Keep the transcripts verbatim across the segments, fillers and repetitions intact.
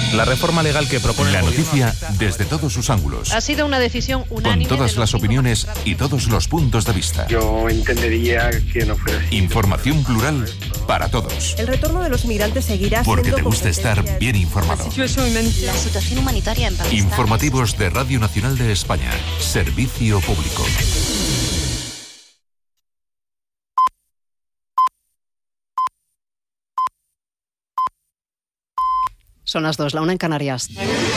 La reforma legal que propone la el noticia desde todos sus ángulos. Ha sido una decisión unánime. Con todas las opiniones y todos los puntos de vista. Yo entendería que no fuera así. Información plural para todos. El retorno de los migrantes seguirá siendo Porque te gusta estar bien informado. La situación humanitaria en Pakistán. Informativos de Radio Nacional de España. Servicio público. Son las dos, la una en Canarias.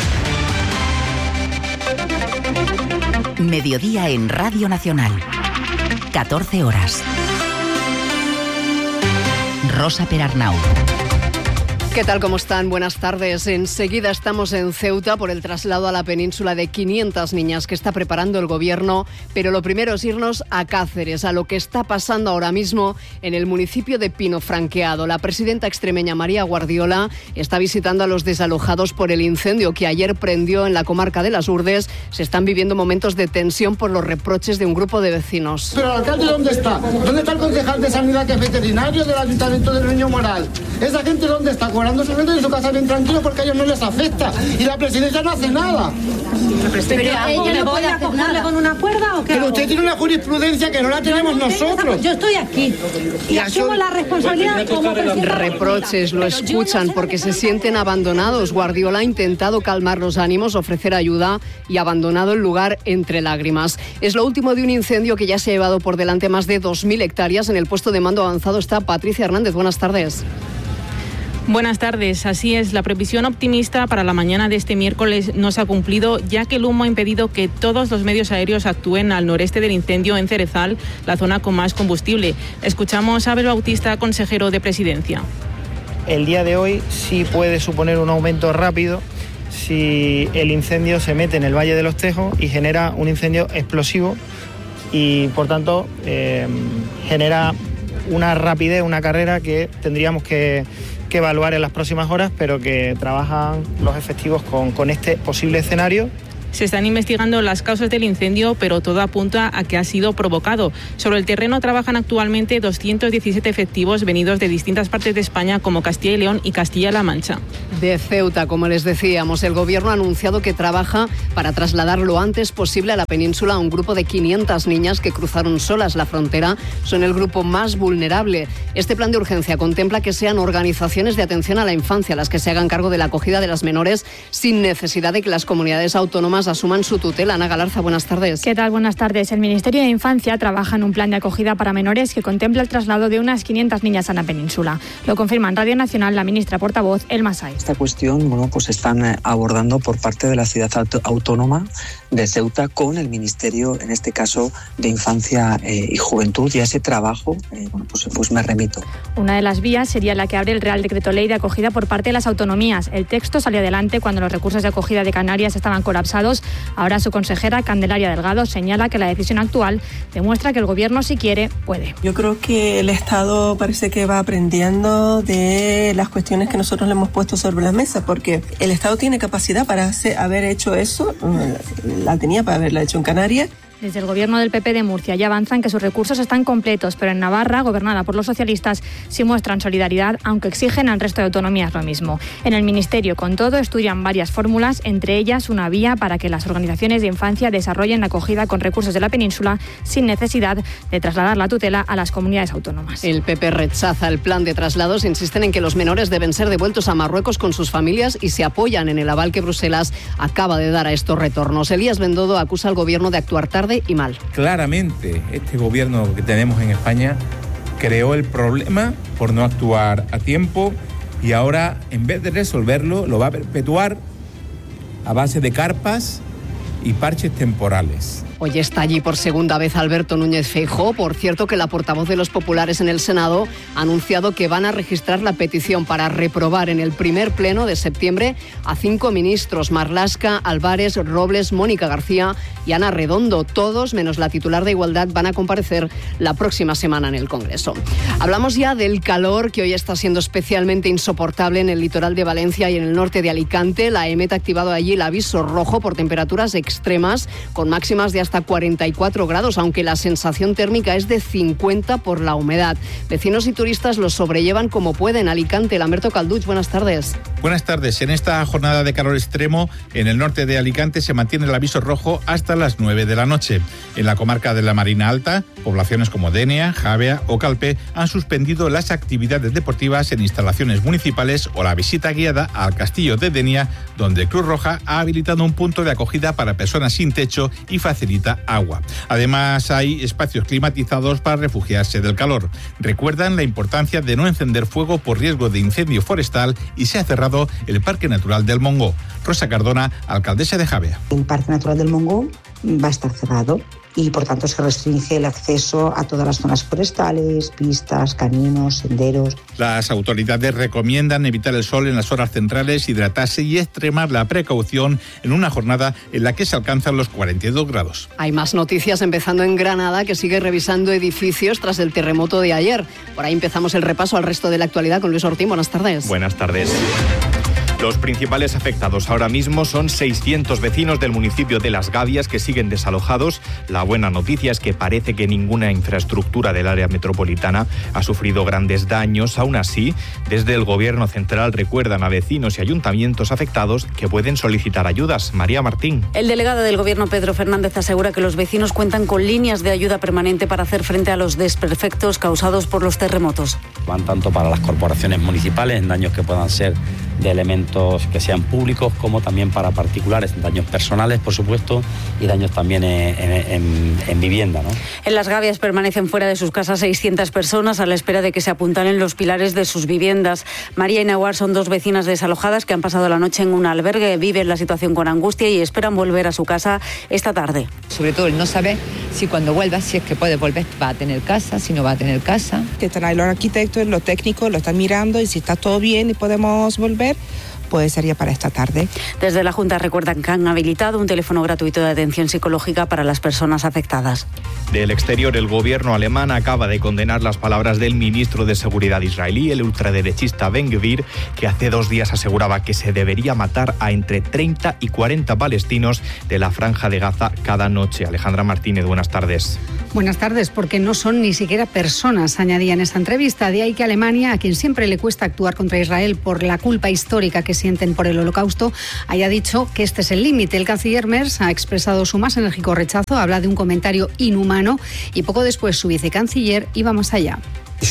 Mediodía en Radio Nacional. catorce horas. Rosa Perarnau. ¿Qué tal? ¿Cómo están? Buenas tardes. Enseguida estamos en Ceuta por el traslado a la península de quinientas niñas que está preparando el gobierno, pero lo primero es irnos a Cáceres, a lo que está pasando ahora mismo en el municipio de Pino Franqueado. La presidenta extremeña María Guardiola está visitando a los desalojados por el incendio que ayer prendió en la comarca de Las Urdes. Se están viviendo momentos de tensión por los reproches de un grupo de vecinos. ¿Pero el alcalde dónde está? ¿Dónde está el concejal de Sanidad, que es veterinario del Ayuntamiento del Niño Moral? ¿Esa gente dónde está? Cobrando su renta en su casa bien tranquilo porque a ellos no les afecta. Y la presidencia no hace nada. ¿Pero ella no puede acogerle con una cuerda o qué? Pero usted tiene una jurisprudencia que no la tenemos no nosotros. Yo estoy aquí y asumo la responsabilidad como presidenta. Reproches, lo escuchan porque se sienten abandonados. Guardiola ha intentado calmar los ánimos, ofrecer ayuda y ha abandonado el lugar entre lágrimas. Es lo último de un incendio que ya se ha llevado por delante más de dos mil hectáreas. En el puesto de mando avanzado está Patricia Hernández. Buenas tardes. Buenas tardes. Así es, la previsión optimista para la mañana de este miércoles no se ha cumplido, ya que el humo ha impedido que todos los medios aéreos actúen al noreste del incendio en Cerezal, la zona con más combustible. Escuchamos a Abel Bautista, consejero de Presidencia. El día de hoy sí puede suponer un aumento rápido si el incendio se mete en el Valle de los Tejos y genera un incendio explosivo y, por tanto, eh, genera una rapidez, una carrera que tendríamos que... que evaluar en las próximas horas, pero que trabajan los efectivos con, con este posible escenario. Se están investigando las causas del incendio, pero todo apunta a que ha sido provocado. Sobre el terreno trabajan actualmente doscientos diecisiete efectivos venidos de distintas partes de España, como Castilla y León y Castilla-La Mancha. De Ceuta, como les decíamos, el gobierno ha anunciado que trabaja para trasladar lo antes posible a la península a un grupo de quinientas niñas que cruzaron solas la frontera. Son el grupo más vulnerable. Este plan de urgencia contempla que sean organizaciones de atención a la infancia las que se hagan cargo de la acogida de las menores sin necesidad de que las comunidades autónomas asuman su tutela. Ana Galarza, buenas tardes. ¿Qué tal? Buenas tardes. El Ministerio de Infancia trabaja en un plan de acogida para menores que contempla el traslado de unas quinientas niñas a la península. Lo confirma en Radio Nacional la ministra portavoz, Elma Saiz. Esta cuestión, bueno, pues están abordando por parte de la ciudad autónoma de Ceuta con el Ministerio, en este caso, de Infancia eh, y Juventud, y a ese trabajo, eh, bueno, pues, pues me remito. Una de las vías sería la que abre el Real Decreto Ley de acogida por parte de las autonomías. El texto salió adelante cuando los recursos de acogida de Canarias estaban colapsados. Ahora su consejera, Candelaria Delgado, señala que la decisión actual demuestra que el gobierno, si quiere, puede. Yo creo que el Estado parece que va aprendiendo de las cuestiones que nosotros le hemos puesto sobre la mesa, porque el Estado tiene capacidad para hacer, haber hecho eso, la tenía para haberla hecho en Canarias. Desde el gobierno del P P de Murcia ya avanzan que sus recursos están completos, pero en Navarra, gobernada por los socialistas, sí muestran solidaridad, aunque exigen al resto de autonomías lo mismo. En el Ministerio, con todo, estudian varias fórmulas, entre ellas una vía para que las organizaciones de infancia desarrollen la acogida con recursos de la península sin necesidad de trasladar la tutela a las comunidades autónomas. El P P rechaza el plan de traslados, insisten en que los menores deben ser devueltos a Marruecos con sus familias y se apoyan en el aval que Bruselas acaba de dar a estos retornos. Elías Bendodo acusa al gobierno de actuar tarde y mal. Claramente, este gobierno que tenemos en España creó el problema por no actuar a tiempo y ahora, en vez de resolverlo, lo va a perpetuar a base de carpas y parches temporales. Hoy está allí por segunda vez Alberto Núñez Feijóo. Por cierto, que la portavoz de los populares en el Senado ha anunciado que van a registrar la petición para reprobar en el primer pleno de septiembre a cinco ministros: Marlaska, Álvarez, Robles, Mónica García y Ana Redondo. Todos, menos la titular de Igualdad, van a comparecer la próxima semana en el Congreso. Hablamos ya del calor, que hoy está siendo especialmente insoportable en el litoral de Valencia y en el norte de Alicante. La EMET ha activado allí el aviso rojo por temperaturas extremas, con máximas de hasta hasta cuarenta y cuatro grados, aunque la sensación térmica es de cincuenta por la humedad. Vecinos y turistas los sobrellevan como pueden. Alicante, Lamberto Calduch, buenas tardes. Buenas tardes. En esta jornada de calor extremo, en el norte de Alicante se mantiene el aviso rojo hasta las nueve de la noche. En la comarca de la Marina Alta, poblaciones como Denia, Javea o Calpe han suspendido las actividades deportivas en instalaciones municipales o la visita guiada al castillo de Denia, donde Cruz Roja ha habilitado un punto de acogida para personas sin techo y facilita agua. Además, hay espacios climatizados para refugiarse del calor. Recuerdan la importancia de no encender fuego por riesgo de incendio forestal y se ha cerrado el Parque Natural del Montgó. Rosa Cardona, alcaldesa de Javea. El Parque Natural del Montgó va a estar cerrado y por tanto se restringe el acceso a todas las zonas forestales, pistas, caminos, senderos. Las autoridades recomiendan evitar el sol en las horas centrales, hidratarse y extremar la precaución en una jornada en la que se alcanzan los cuarenta y dos grados. Hay más noticias, empezando en Granada, que sigue revisando edificios tras el terremoto de ayer. Por ahí empezamos el repaso al resto de la actualidad con Luis Ortín. Buenas tardes. Buenas tardes. Los principales afectados ahora mismo son seiscientos vecinos del municipio de Las Gavias que siguen desalojados. La buena noticia es que parece que ninguna infraestructura del área metropolitana ha sufrido grandes daños. Aún así, desde el Gobierno central recuerdan a vecinos y ayuntamientos afectados que pueden solicitar ayudas. María Martín. El delegado del Gobierno, Pedro Fernández, asegura que los vecinos cuentan con líneas de ayuda permanente para hacer frente a los desperfectos causados por los terremotos. Van tanto para las corporaciones municipales en daños que puedan ser de elementos que sean públicos, como también para particulares, daños personales, por supuesto, y daños también en, en, en vivienda, ¿no? En Las Gavias permanecen fuera de sus casas seiscientas personas a la espera de que se apuntalen los pilares de sus viviendas. María y Nahuar son dos vecinas desalojadas que han pasado la noche en un albergue, viven la situación con angustia y esperan volver a su casa esta tarde. Sobre todo el no saber si cuando vuelva, si es que puede volver, va a tener casa, si no va a tener casa. Que están ahí los arquitectos, los técnicos, lo están mirando y si está todo bien y podemos volver, pues sería para esta tarde. Desde la Junta recuerdan que han habilitado un teléfono gratuito de atención psicológica para las personas afectadas. Del exterior, el gobierno alemán acaba de condenar las palabras del ministro de Seguridad israelí, el ultraderechista Ben Gvir, que hace dos días aseguraba que se debería matar a entre treinta y cuarenta palestinos de la Franja de Gaza cada noche. Alejandra Martínez, buenas tardes. Buenas tardes, porque no son ni siquiera personas, añadía en esta entrevista. De ahí que Alemania, a quien siempre le cuesta actuar contra Israel por la culpa histórica que sienten por el holocausto, haya dicho que este es el límite. El canciller Merz ha expresado su más enérgico rechazo, habla de un comentario inhumano y poco después su vicecanciller iba más allá.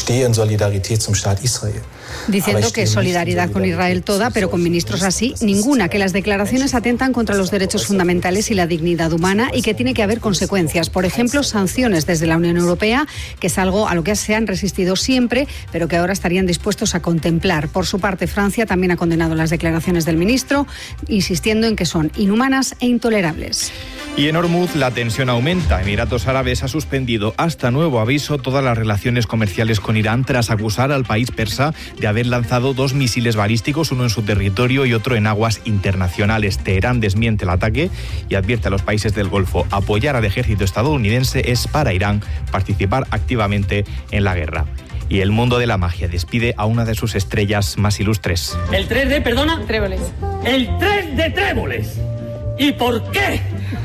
Diciendo que solidaridad con Israel toda, pero con ministros así, ninguna, que las declaraciones atentan contra los derechos fundamentales y la dignidad humana y que tiene que haber consecuencias. Por ejemplo, sanciones desde la Unión Europea, que es algo a lo que se han resistido siempre, pero que ahora estarían dispuestos a contemplar. Por su parte, Francia también ha condenado las declaraciones del ministro, insistiendo en que son inhumanas e intolerables. Y en Hormuz la tensión aumenta. Emiratos Árabes ha suspendido hasta nuevo aviso todas las relaciones comerciales con Irán tras acusar al país persa de haber lanzado dos misiles balísticos, uno en su territorio y otro en aguas internacionales. Teherán desmiente el ataque y advierte a los países del Golfo: apoyar al ejército estadounidense es para Irán participar activamente en la guerra. Y el mundo de la magia despide a una de sus estrellas más ilustres. El tres de, perdona, tréboles. El tres de tréboles. ¿Y por qué?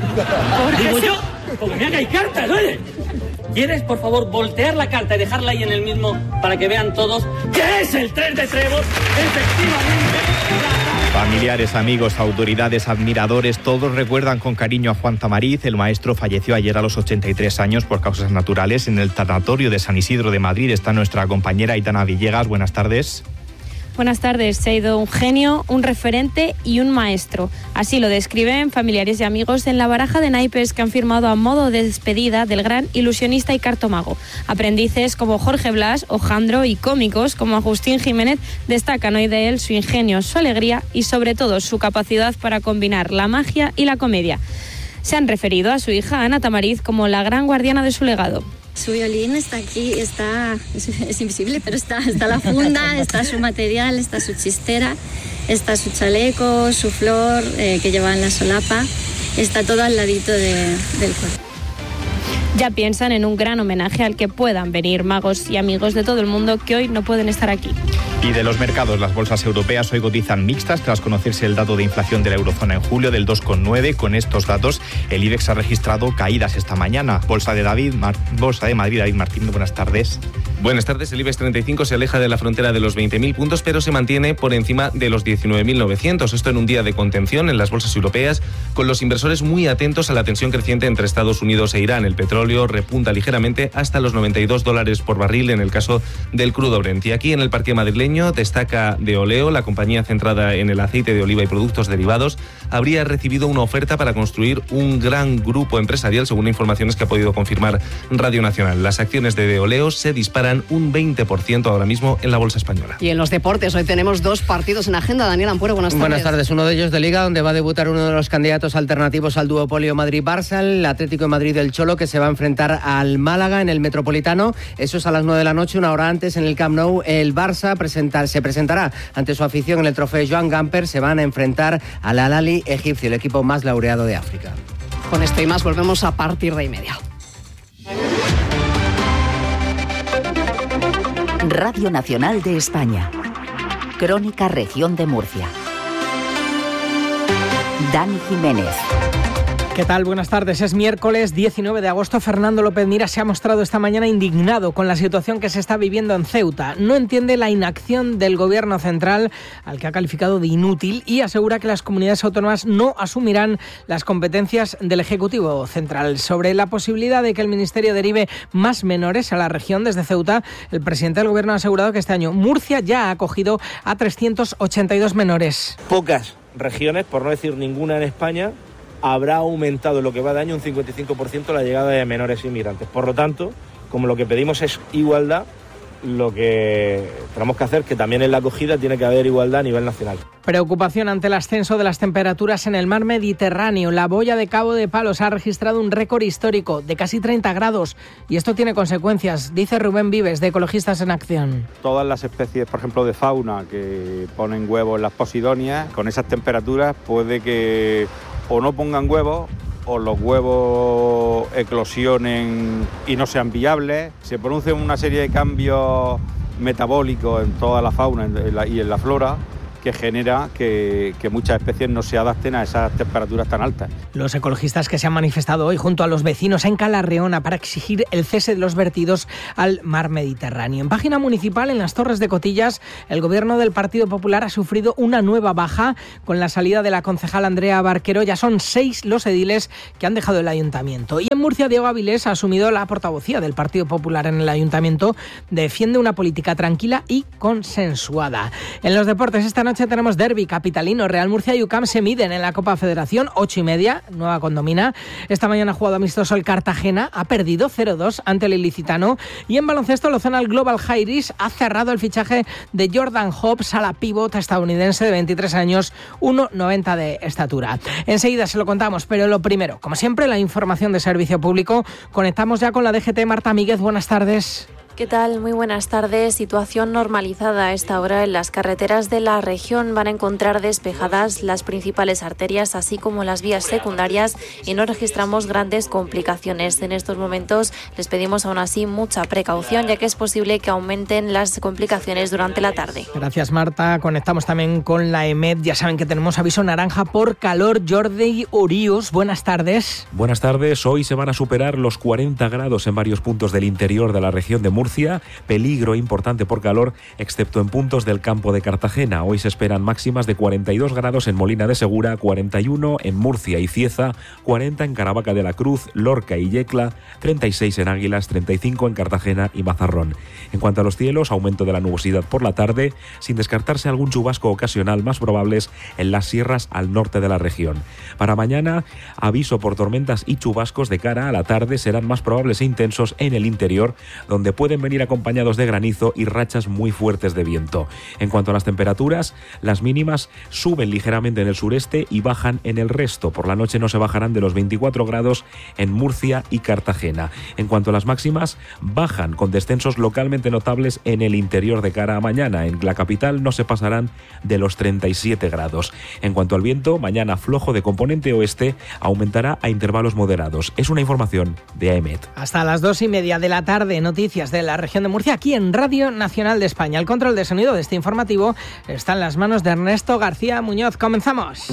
Digo yo, porque me hagáis cartas, oye. ¿Quieres, por favor, voltear la carta y dejarla ahí en el mismo para que vean todos qué es el tres de trébol? Efectivamente. Familiares, amigos, autoridades, admiradores, todos recuerdan con cariño a Juan Tamariz. El maestro falleció ayer a los ochenta y tres años por causas naturales. En el tanatorio de San Isidro de Madrid está nuestra compañera Aitana Villegas. Buenas tardes. Buenas tardes. Se ha ido un genio, un referente y un maestro. Así lo describen familiares y amigos en la baraja de naipes que han firmado a modo de despedida del gran ilusionista y cartomago. Aprendices como Jorge Blas o Jandro y cómicos como Agustín Jiménez destacan hoy de él su ingenio, su alegría y sobre todo su capacidad para combinar la magia y la comedia. Se han referido a su hija Ana Tamariz como la gran guardiana de su legado. Su violín está aquí, está es, es invisible, pero está, está la funda, está su material, está su chistera, está su chaleco, su flor eh, que lleva en la solapa, está todo al ladito de, del cuerpo. Ya piensan en un gran homenaje al que puedan venir magos y amigos de todo el mundo que hoy no pueden estar aquí. Y de los mercados, las bolsas europeas hoy cotizan mixtas tras conocerse el dato de inflación de la eurozona en julio del dos coma nueve. Con estos datos, el IBEX ha registrado caídas esta mañana. Bolsa de David, Mar- Bolsa de Madrid, David Martín, buenas tardes. Buenas tardes. El IBEX treinta y cinco se aleja de la frontera de los veinte mil puntos, pero se mantiene por encima de los diecinueve mil novecientos. Esto en un día de contención en las bolsas europeas, con los inversores muy atentos a la tensión creciente entre Estados Unidos e Irán. El petróleo repunta ligeramente hasta los noventa y dos dólares por barril en el caso del crudo Brent. Y aquí en el parque madrileño destaca De Oleo, la compañía centrada en el aceite de oliva y productos derivados, habría recibido una oferta para construir un gran grupo empresarial, según informaciones que ha podido confirmar Radio Nacional. Las acciones de De Oleo se disparan un veinte por ciento ahora mismo en la bolsa española. Y en los deportes, hoy tenemos dos partidos en agenda. Daniel Ampuero, buenas tardes. Buenas tardes. Uno de ellos de Liga, donde va a debutar uno de los candidatos alternativos al duopolio Madrid-Barça, el Atlético de Madrid del Cholo, que se va a enfrentar al Málaga en el Metropolitano. Eso es a las nueve de la noche. Una hora antes, en el Camp Nou, el Barça presenta, se presentará ante su afición en el trofeo Joan Gamper. Se van a enfrentar al Al-Ahly egipcio, el equipo más laureado de África. Con esto y más volvemos a partir de y media. Radio Nacional de España. Crónica Región de Murcia. Dani Jiménez. ¿Qué tal? Buenas tardes. Es miércoles diecinueve de agosto. Fernando López Miras se ha mostrado esta mañana indignado con la situación que se está viviendo en Ceuta. No entiende la inacción del gobierno central, al que ha calificado de inútil, y asegura que las comunidades autónomas no asumirán las competencias del Ejecutivo Central. Sobre la posibilidad de que el Ministerio derive más menores a la región desde Ceuta, el presidente del gobierno ha asegurado que este año Murcia ya ha acogido a trescientos ochenta y dos menores. Pocas regiones, por no decir ninguna en España, habrá aumentado en lo que va de año un cincuenta y cinco por ciento la llegada de menores inmigrantes. Por lo tanto, como lo que pedimos es igualdad, lo que tenemos que hacer es que también en la acogida tiene que haber igualdad a nivel nacional. Preocupación ante el ascenso de las temperaturas en el mar Mediterráneo. La boya de Cabo de Palos ha registrado un récord histórico de casi treinta grados y esto tiene consecuencias, dice Rubén Vives, de Ecologistas en Acción. Todas las especies, por ejemplo, de fauna que ponen huevos en las Posidonias, con esas temperaturas puede que o no pongan huevos, o los huevos eclosionen y no sean viables. Se producen una serie de cambios metabólicos en toda la fauna y en la flora, que genera que, que muchas especies no se adapten a esas temperaturas tan altas. Los ecologistas que se han manifestado hoy junto a los vecinos en Calarreona para exigir el cese de los vertidos al mar Mediterráneo. En página municipal, en las Torres de Cotillas, el gobierno del Partido Popular ha sufrido una nueva baja con la salida de la concejal Andrea Barquero. Ya son seis los ediles que han dejado el ayuntamiento. Y en Murcia, Diego Avilés ha asumido la portavocía del Partido Popular en el ayuntamiento. Defiende una política tranquila y consensuada. En los deportes, esta noche tenemos derbi capitalino. Real Murcia y U C A M se miden en la Copa Federación, ocho y media, Nueva Condomina. Esta mañana ha jugado amistoso el Cartagena, ha perdido cero dos ante el Ilicitano. Y en baloncesto, Lozano Global Jairis ha cerrado el fichaje de Jordan Hobbs a la pívot estadounidense de veintitrés años, uno noventa de estatura. Enseguida se lo contamos, pero lo primero, como siempre, la información de servicio público. Conectamos ya con la D G T. Marta Míguez, buenas tardes. ¿Qué tal? Muy buenas tardes. Situación normalizada a esta hora en las carreteras de la región. Van a encontrar despejadas las principales arterias, así como las vías secundarias, y no registramos grandes complicaciones. En estos momentos les pedimos aún así mucha precaución, ya que es posible que aumenten las complicaciones durante la tarde. Gracias, Marta. Conectamos también con la E M E D. Ya saben que tenemos aviso naranja por calor. Jordi Urius, buenas tardes. Buenas tardes. Hoy se van a superar los cuarenta grados en varios puntos del interior de la región de Murcia. Murcia, peligro importante por calor, excepto en puntos del campo de Cartagena. Hoy se esperan máximas de cuarenta y dos grados en Molina de Segura, cuarenta y uno en Murcia y Cieza, cuarenta en Caravaca de la Cruz, Lorca y Yecla, treinta y seis en Águilas, treinta y cinco en Cartagena y Mazarrón. En cuanto a los cielos, aumento de la nubosidad por la tarde, sin descartarse algún chubasco ocasional, más probables en las sierras al norte de la región. Para mañana, aviso por tormentas y chubascos de cara a la tarde, serán más probables e intensos en el interior, donde pueden venir acompañados de granizo y rachas muy fuertes de viento. En cuanto a las temperaturas, las mínimas suben ligeramente en el sureste y bajan en el resto. Por la noche no se bajarán de los veinticuatro grados en Murcia y Cartagena. En cuanto a las máximas, bajan con descensos localmente notables en el interior de cara a mañana. En la capital no se pasarán de los treinta y siete grados. En cuanto al viento, mañana flojo de componente oeste, aumentará a intervalos moderados. Es una información de A E M E D. Hasta las dos y media de la tarde, noticias de la región de Murcia, aquí en Radio Nacional de España. El control de sonido de este informativo está en las manos de Ernesto García Muñoz. ¡Comenzamos!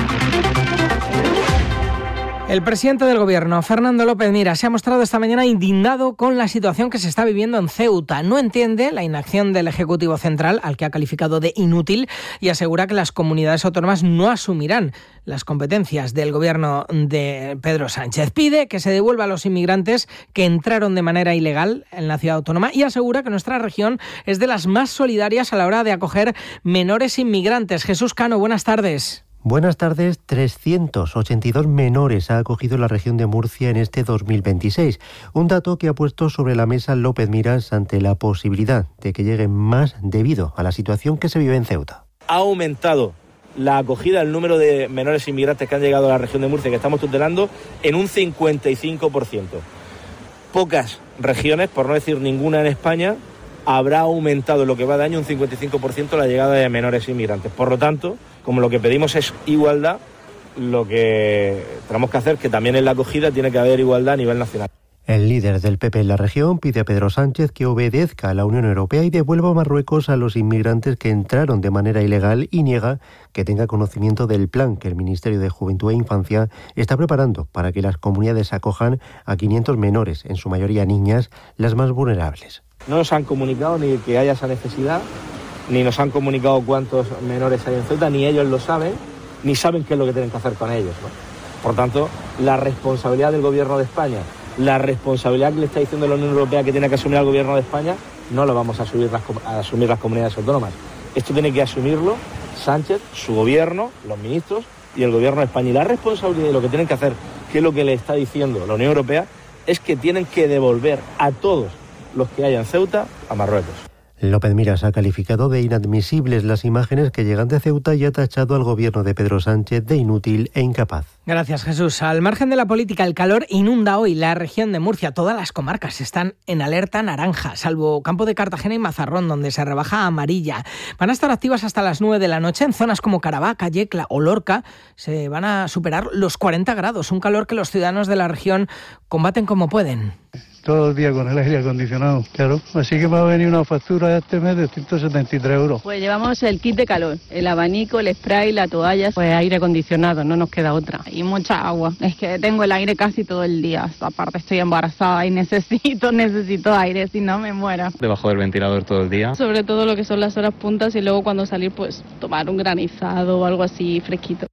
El presidente del Gobierno, Fernando López Miras, se ha mostrado esta mañana indignado con la situación que se está viviendo en Ceuta. No entiende la inacción del Ejecutivo Central, al que ha calificado de inútil, y asegura que las comunidades autónomas no asumirán las competencias del Gobierno de Pedro Sánchez. Pide que se devuelva a los inmigrantes que entraron de manera ilegal en la ciudad autónoma y asegura que nuestra región es de las más solidarias a la hora de acoger menores inmigrantes. Jesús Cano, buenas tardes. Buenas tardes. trescientos ochenta y dos menores ha acogido la región de Murcia en este dos mil veintiséis, un dato que ha puesto sobre la mesa López Miras ante la posibilidad de que lleguen más debido a la situación que se vive en Ceuta. Ha aumentado la acogida, el número de menores inmigrantes que han llegado a la región de Murcia, que estamos tutelando, en un cincuenta y cinco por ciento. Pocas regiones, por no decir ninguna en España, habrá aumentado en lo que va de año un cincuenta y cinco por ciento la llegada de menores inmigrantes. Por lo tanto, como lo que pedimos es igualdad, lo que tenemos que hacer es que también en la acogida tiene que haber igualdad a nivel nacional. El líder del P P en la región pide a Pedro Sánchez que obedezca a la Unión Europea y devuelva a Marruecos a los inmigrantes que entraron de manera ilegal y niega que tenga conocimiento del plan que el Ministerio de Juventud e Infancia está preparando para que las comunidades acojan a quinientos menores, en su mayoría niñas, las más vulnerables. No nos han comunicado ni que haya esa necesidad, ni nos han comunicado cuántos menores hay en Ceuta, ni ellos lo saben, ni saben qué es lo que tienen que hacer con ellos, ¿no? Por tanto, la responsabilidad del Gobierno de España, la responsabilidad que le está diciendo la Unión Europea que tiene que asumir el Gobierno de España, no lo vamos a asumir las, a asumir las comunidades autónomas. Esto tiene que asumirlo Sánchez, su Gobierno, los ministros y el Gobierno de España. Y la responsabilidad de lo que tienen que hacer, que es lo que le está diciendo la Unión Europea, es que tienen que devolver a todos los que hay en Ceuta a Marruecos. López Miras ha calificado de inadmisibles las imágenes que llegan de Ceuta y ha tachado al gobierno de Pedro Sánchez de inútil e incapaz. Gracias, Jesús. Al margen de la política, el calor inunda hoy la región de Murcia. Todas las comarcas están en alerta naranja, salvo Campo de Cartagena y Mazarrón, donde se rebaja a amarilla. Van a estar activas hasta las nueve de la noche. En zonas como Caravaca, Yecla o Lorca se van a superar los cuarenta grados, un calor que los ciudadanos de la región combaten como pueden. Todo el día con el aire acondicionado, claro. Así que me va a venir una factura este mes de ciento setenta y tres euros. Pues llevamos el kit de calor, el abanico, el spray, la toalla. Pues aire acondicionado, no nos queda otra. Y mucha agua. Es que tengo el aire casi todo el día. Aparte estoy embarazada y necesito, necesito aire, si no me muero. Debajo del ventilador todo el día. Sobre todo lo que son las horas puntas y luego cuando salir pues tomar un granizado o algo así fresquito.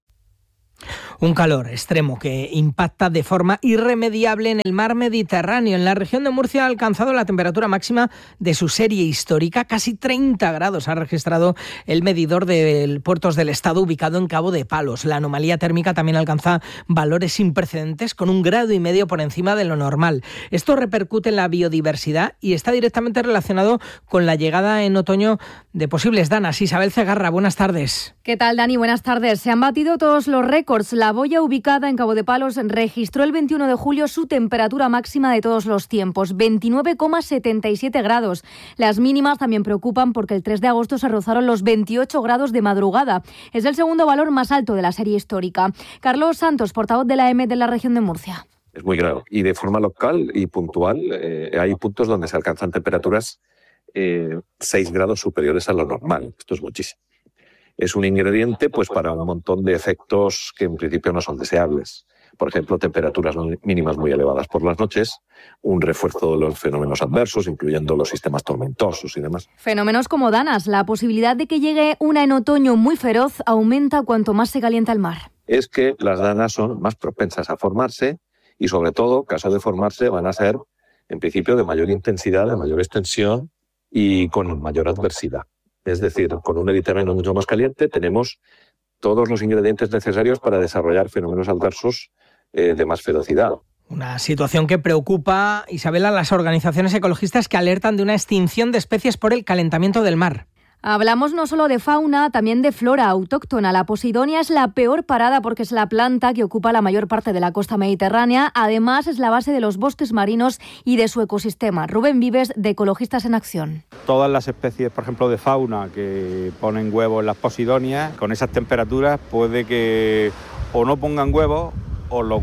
Un calor extremo que impacta de forma irremediable en el mar Mediterráneo. En la región de Murcia ha alcanzado la temperatura máxima de su serie histórica. Casi treinta grados ha registrado el medidor de puertos del estado ubicado en Cabo de Palos. La anomalía térmica también alcanza valores sin precedentes, con un grado y medio por encima de lo normal. Esto repercute en la biodiversidad y está directamente relacionado con la llegada en otoño de posibles danas. Isabel Cegarra, buenas tardes. ¿Qué tal, Dani? Buenas tardes. Se han batido todos los récords. La boya ubicada en Cabo de Palos registró el veintiuno de julio su temperatura máxima de todos los tiempos, veintinueve coma setenta y siete grados. Las mínimas también preocupan porque el tres de agosto se rozaron los veintiocho grados de madrugada. Es el segundo valor más alto de la serie histórica. Carlos Santos, portavoz de la E M E de la región de Murcia. Es muy grave. Y de forma local y puntual eh, hay puntos donde se alcanzan temperaturas eh, seis grados superiores a lo normal. Esto es muchísimo. Es un ingrediente pues para un montón de efectos que en principio no son deseables. Por ejemplo, temperaturas mínimas muy elevadas por las noches, un refuerzo de los fenómenos adversos, incluyendo los sistemas tormentosos y demás. Fenómenos como danas. La posibilidad de que llegue una en otoño muy feroz aumenta cuanto más se calienta el mar. Es que las danas son más propensas a formarse y, sobre todo, caso de formarse, van a ser, en principio, de mayor intensidad, de mayor extensión y con mayor adversidad. Es decir, con un Mediterráneo mucho más caliente tenemos todos los ingredientes necesarios para desarrollar fenómenos adversos eh, de más ferocidad. Una situación que preocupa, Isabel, a las organizaciones ecologistas que alertan de una extinción de especies por el calentamiento del mar. Hablamos no solo de fauna, también de flora autóctona. La posidonia es la peor parada porque es la planta que ocupa la mayor parte de la costa mediterránea. Además, es la base de los bosques marinos y de su ecosistema. Rubén Vives, de Ecologistas en Acción. Todas las especies, por ejemplo, de fauna que ponen huevos en las posidonias, con esas temperaturas puede que o no pongan huevos o los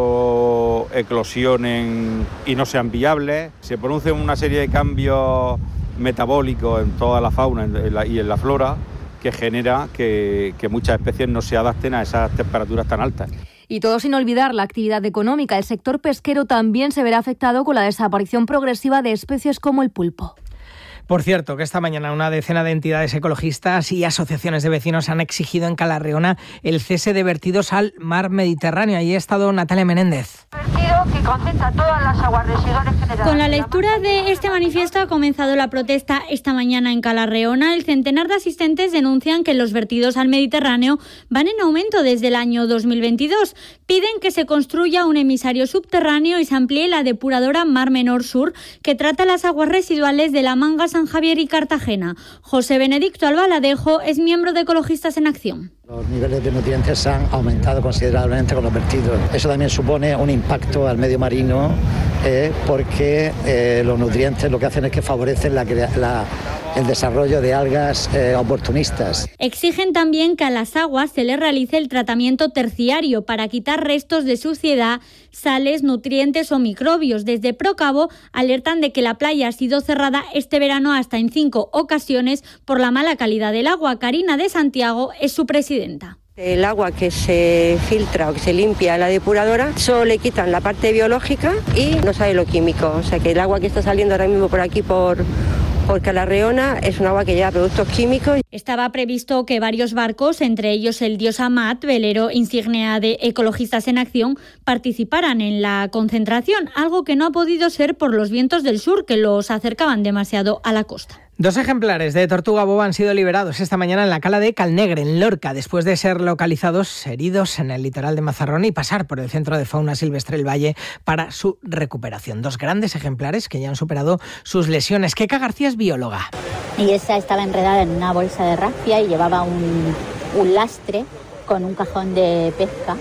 huevos eclosionen y no sean viables. Se producen una serie de cambios metabólicos en toda la fauna y en la flora que genera que, que muchas especies no se adapten a esas temperaturas tan altas. Y todo sin olvidar la actividad económica. El sector pesquero también se verá afectado con la desaparición progresiva de especies como el pulpo. Por cierto, que esta mañana una decena de entidades ecologistas y asociaciones de vecinos han exigido en Calarreona el cese de vertidos al mar Mediterráneo. Allí ha estado Natalia Menéndez. Que concentra todas las aguas residuales generadas. Con la lectura de este manifiesto ha comenzado la protesta esta mañana en Calarreona. El centenar de asistentes denuncian que los vertidos al Mediterráneo van en aumento desde el año dos mil veintidós. Piden que se construya un emisario subterráneo y se amplíe la depuradora Mar Menor Sur, que trata las aguas residuales de La Manga, San Javier y Cartagena. José Benedicto Albaladejo es miembro de Ecologistas en Acción. Los niveles de nutrientes han aumentado considerablemente con los vertidos. Eso también supone un impacto al medio marino eh, porque eh, los nutrientes lo que hacen es que favorecen la, la, el desarrollo de algas eh, oportunistas. Exigen también que a las aguas se les realice el tratamiento terciario para quitar restos de suciedad, sales, nutrientes o microbios. Desde Procabo alertan de que la playa ha sido cerrada este verano hasta en cinco ocasiones por la mala calidad del agua. Karina de Santiago es su presidenta. El agua que se filtra o que se limpia en la depuradora, solo le quitan la parte biológica y no sale lo químico. O sea que el agua que está saliendo ahora mismo por aquí por... por Calarreona es un agua que lleva productos químicos. Estaba previsto que varios barcos, entre ellos el Dios Amat, velero insignia de Ecologistas en Acción, participaran en la concentración, algo que no ha podido ser por los vientos del sur, que los acercaban demasiado a la costa. Dos ejemplares de tortuga boba han sido liberados esta mañana en la cala de Calnegre, en Lorca, después de ser localizados heridos en el litoral de Mazarrón y pasar por el Centro de Fauna Silvestre El Valle para su recuperación. Dos grandes ejemplares que ya han superado sus lesiones. Keka García es bióloga. Y esa estaba enredada en una bolsa de rafia y llevaba un, un lastre con un cajón de pesca.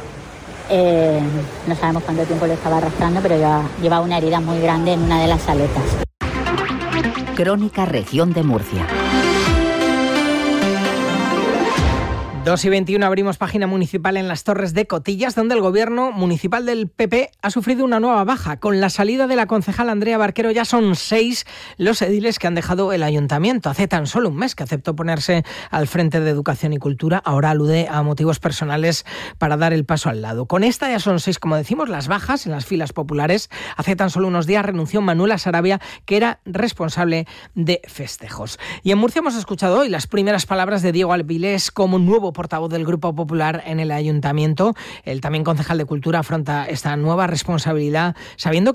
Eh, no sabemos cuánto tiempo lo estaba arrastrando, pero llevaba, llevaba una herida muy grande en una de las aletas. Crónica Región de Murcia. dos y veintiuno abrimos página municipal en las Torres de Cotillas, donde el gobierno municipal del P P ha sufrido una nueva baja. Con la salida de la concejal Andrea Barquero ya son seis los ediles que han dejado el ayuntamiento. Hace tan solo un mes que aceptó ponerse al frente de Educación y Cultura. Ahora alude a motivos personales para dar el paso al lado. Con esta ya son seis, como decimos, las bajas en las filas populares. Hace tan solo unos días renunció Manuela Sarabia, que era responsable de festejos. Y en Murcia hemos escuchado hoy las primeras palabras de Diego Alvilés como nuevo portavoz del Grupo Popular en el Ayuntamiento. El también concejal de Cultura afronta esta nueva responsabilidad sabiendo